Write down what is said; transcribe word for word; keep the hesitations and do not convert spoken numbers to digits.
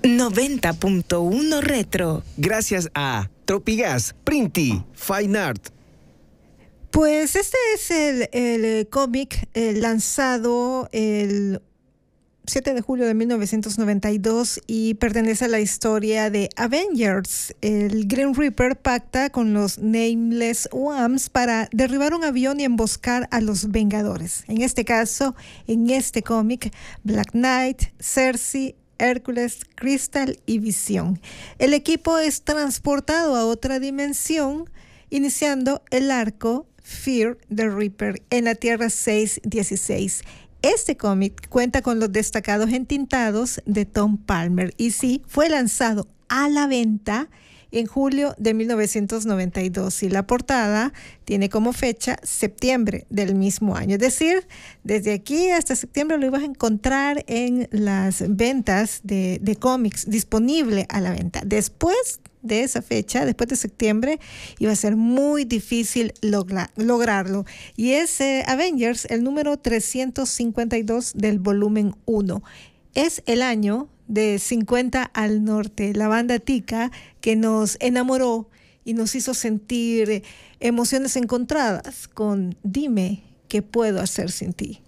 noventa punto uno Retro. Gracias a Tropigas, Printi, Fine Art. Pues este es el, el cómic eh, lanzado el siete de julio de mil novecientos noventa y dos y pertenece a la historia de Avengers. El Grim Reaper pacta con los Nameless Ones para derribar un avión y emboscar a los Vengadores. En este caso, en este cómic, Black Knight, Cersei, Hércules, Crystal y Visión. El equipo es transportado a otra dimensión, iniciando el arco Fear the Reaper en la Tierra seiscientos dieciséis. Este cómic cuenta con los destacados entintados de Tom Palmer y sí, fue lanzado a la venta en julio de mil novecientos noventa y dos y la portada tiene como fecha septiembre del mismo año. Es decir, desde aquí hasta septiembre lo ibas a encontrar en las ventas de, de cómics disponible a la venta. Después de esa fecha, después de septiembre, iba a ser muy difícil logra, lograrlo. Y es eh, Avengers, el número trescientos cincuenta y dos del volumen uno. Es el año de cincuenta al norte, la banda tica que nos enamoró y nos hizo sentir emociones encontradas con Dime qué puedo hacer sin ti.